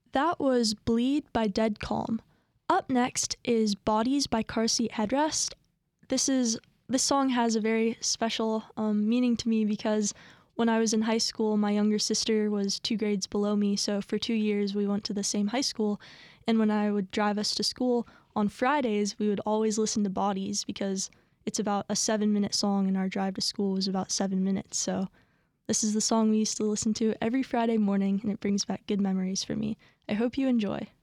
That was Bleed by Dead Calm. Up next is Bodies by Car Seat Headrest. This song has a very special meaning to me because when I was in high school, my younger sister was 2 grades below me, so for 2 years we went to the same high school, and when I would drive us to school on Fridays, we would always listen to Bodies because it's about a 7-minute song and our drive to school was about 7 minutes, so this is the song we used to listen to every Friday morning and it brings back good memories for me. I hope you enjoy.